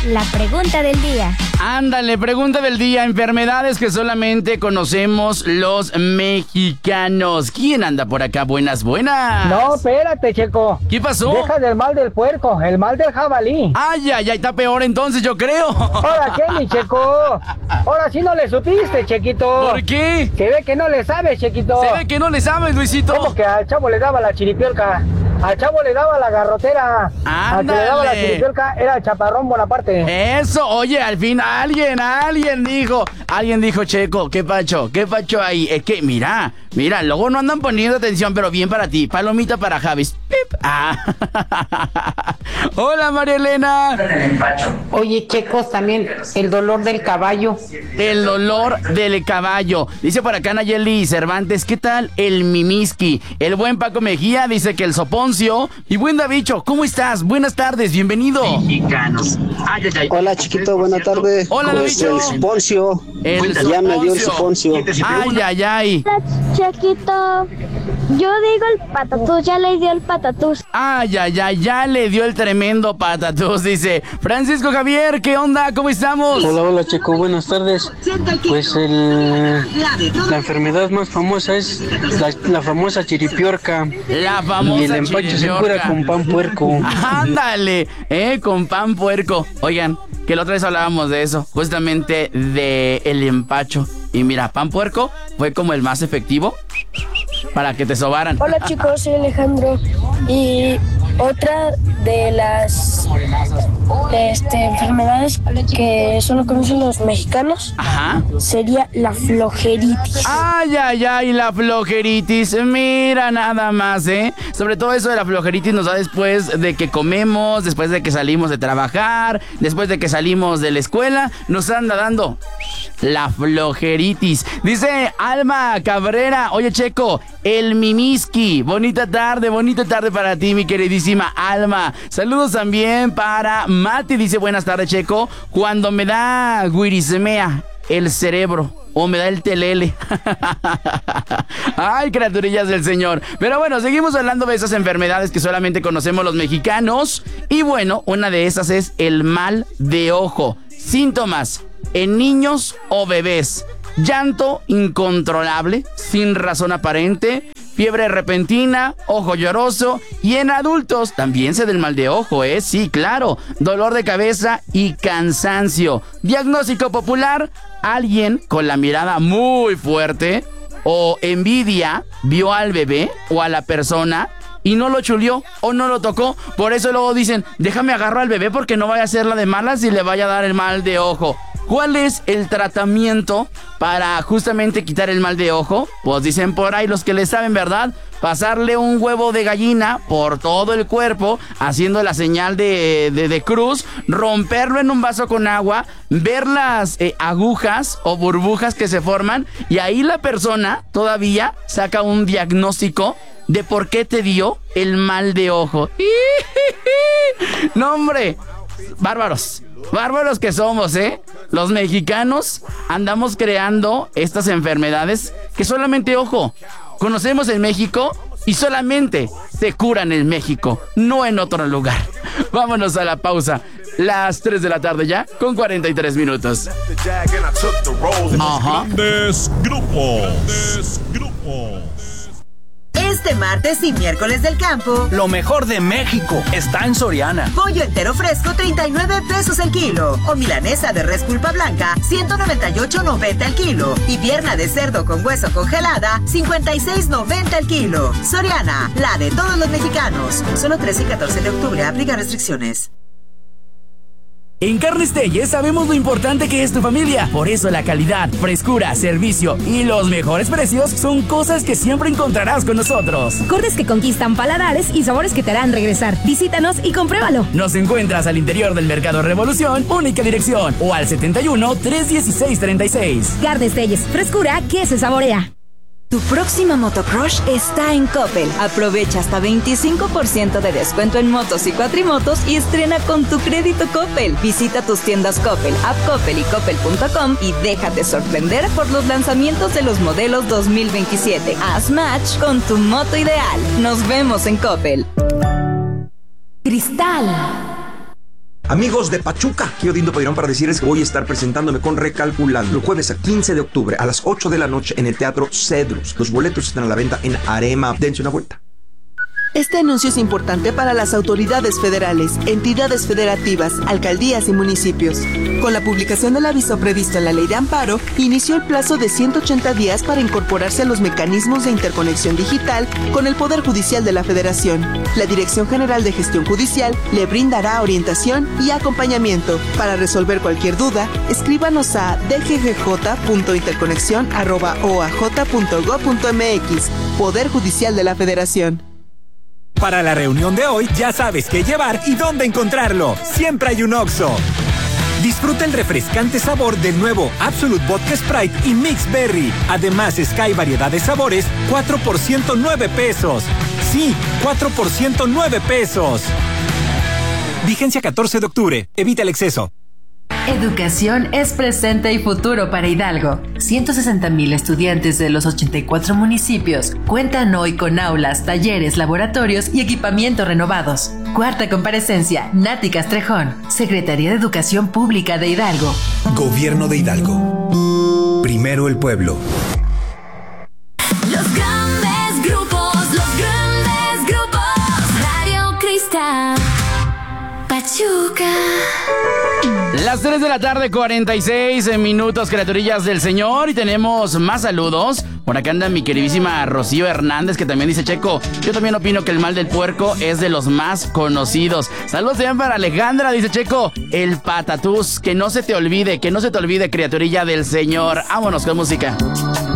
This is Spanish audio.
la pregunta del día. Ándale, pregunta del día. Enfermedades que solamente conocemos los mexicanos. ¿Quién anda por acá? Buenas. No, espérate, Checo. ¿Qué pasó? Deja del mal del puerco, el mal del jabalí. Ay, está peor entonces, yo creo. ¿Ahora qué, mi Checo? Ahora sí no le supiste, Chequito. ¿Por qué? Se ve que no le sabes, Chequito. Se ve que no le sabes, Luisito. ¿Cómo que al chavo le daba la chiripiolca? Al chavo le daba la garrotera. Al que le daba la chiripiolca era el Chaparrón Bonaparte. Eso, oye, al fin alguien dijo, Checo, ¿qué pacho ahí? Es que, mira, luego no andan poniendo atención, pero bien para ti. Palomita para Javis. ¡Pip! Hola, María Elena. Oye, Checos, también el dolor del caballo. El dolor del caballo. Dice por acá Nayeli Cervantes, ¿qué tal el mimiski? El buen Paco Mejía dice que el soponcio. Y buen Davicho, ¿cómo estás? Buenas tardes, bienvenido. Mexicanos. Hola, chiquito, buena tarde. Hola, Davicho. El soponcio. Ya me dio el soponcio. Ay. Chiquito, yo digo el patatús, ya le dio el patatús. Ya le dio el tremendo patatús, dice Francisco Javier, ¿qué onda? ¿Cómo estamos? Hola, Checo, buenas tardes. Pues la enfermedad más famosa es la famosa chiripiorca. La famosa y el empacho se cura con pan puerco. Ándale, con pan puerco. Oigan, que la otra vez hablábamos de eso, justamente de el empacho. Y mira, pan puerco fue como el más efectivo para que te sobaran. Hola chicos, soy Alejandro. Y otra de las enfermedades que solo conocen los mexicanos sería la flojeritis. Ay, la flojeritis. Mira nada más, Sobre todo eso de la flojeritis nos da después de que comemos, después de que salimos de trabajar, después de que salimos de la escuela, nos anda dando la flojeritis. Dice Alma Cabrera, oye Checo, el mimiski. Bonita tarde para ti, mi queridísima Alma. Saludos también para Mati, dice buenas tardes Checo. Cuando me da guirismea el cerebro o me da el telele. Ay, criaturillas del Señor. Pero bueno, seguimos hablando de esas enfermedades que solamente conocemos los mexicanos. Y bueno, una de esas es el mal de ojo. Síntomas en niños o bebés: llanto incontrolable, sin razón aparente, fiebre repentina, ojo lloroso, y en adultos también se da el mal de ojo, sí, claro, dolor de cabeza y cansancio. Diagnóstico popular: alguien con la mirada muy fuerte o envidia vio al bebé o a la persona y no lo chuleó o no lo tocó. Por eso luego dicen, déjame agarrar al bebé porque no vaya a ser la de malas y le vaya a dar el mal de ojo. ¿Cuál es el tratamiento para justamente quitar el mal de ojo? Pues dicen por ahí los que le saben, ¿verdad? Pasarle un huevo de gallina por todo el cuerpo, haciendo la señal de cruz, romperlo en un vaso con agua, ver las agujas o burbujas que se forman, y ahí la persona todavía saca un diagnóstico de por qué te dio el mal de ojo. No, hombre, bárbaros que somos, Los mexicanos andamos creando estas enfermedades que solamente, ojo, conocemos en México y solamente se curan en México, no en otro lugar. Vámonos a la pausa. Las 3 de la tarde ya, con 43 minutos. Grandes grupos. Este martes y miércoles del campo, lo mejor de México está en Soriana. Pollo entero fresco, 39 pesos el kilo. O milanesa de res pulpa blanca, 198.90 el kilo. Y pierna de cerdo con hueso congelada, 56.90 el kilo. Soriana, la de todos los mexicanos. Solo 13 y 14 de octubre, aplica restricciones. En Carnes Telles sabemos lo importante que es tu familia. Por eso la calidad, frescura, servicio y los mejores precios son cosas que siempre encontrarás con nosotros. Cortes que conquistan paladares y sabores que te harán regresar. Visítanos y compruébalo. Nos encuentras al interior del Mercado Revolución, única dirección, o al 71-316-36. Carnes Telles, frescura que se saborea. Tu próxima motocrush está en Coppel. Aprovecha hasta 25% de descuento en motos y cuatrimotos y estrena con tu crédito Coppel. Visita tus tiendas Coppel, App Coppel y Coppel.com y déjate sorprender por los lanzamientos de los modelos 2027. Haz match con tu moto ideal. Nos vemos en Coppel. Cristal. Amigos de Pachuca, aquí Odindo Padirón para decirles que voy a estar presentándome con Recalculando el jueves 15 de octubre a las 8 de la noche en el Teatro Cedros. Los boletos están a la venta en Arema. Dense una vuelta. Este anuncio es importante para las autoridades federales, entidades federativas, alcaldías y municipios. Con la publicación del aviso previsto en la Ley de Amparo, inició el plazo de 180 días para incorporarse a los mecanismos de interconexión digital con el Poder Judicial de la Federación. La Dirección General de Gestión Judicial le brindará orientación y acompañamiento. Para resolver cualquier duda, escríbanos a dggj.interconexión@oaj.gov.mx. Poder Judicial de la Federación. Para la reunión de hoy ya sabes qué llevar y dónde encontrarlo. Siempre hay un Oxxo. Disfruta el refrescante sabor del nuevo Absolut Vodka Sprite y Mix Berry. Además, Sky variedad de sabores, 4 por 109 pesos. Sí, 4 por 109 pesos. Vigencia 14 de octubre. Evita el exceso. Educación es presente y futuro para Hidalgo. 160,000 estudiantes de los 84 municipios cuentan hoy con aulas, talleres, laboratorios y equipamiento renovados. Cuarta comparecencia, Nati Castrejón, Secretaría de Educación Pública de Hidalgo. Gobierno de Hidalgo. Primero el pueblo. Los grandes grupos, Radio Cristal, Pachuca. Las 3 de la tarde, 46 minutos, criaturillas del Señor. Y tenemos más saludos. Por acá anda mi queridísima Rocío Hernández, que también dice: Checo, yo también opino que el mal del puerco es de los más conocidos. Saludos también para Alejandra, dice Checo, el patatús. Que no se te olvide, criaturilla del Señor. Vámonos con música.